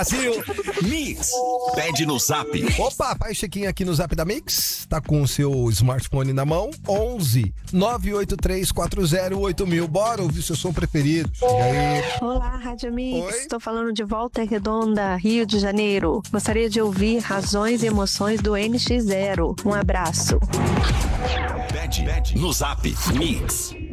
Brasil Mix. Pede no Zap. Opa, pai Chequinho aqui no Zap da Mix. Tá com o seu smartphone na mão. 11 983408000. Bora ouvir seu som preferido. E aí? Olá, Rádio Mix. Oi? Estou falando de Volta Redonda, Rio de Janeiro. Gostaria de ouvir Razões e Emoções do NX Zero. Um abraço. Pede no Zap Mix.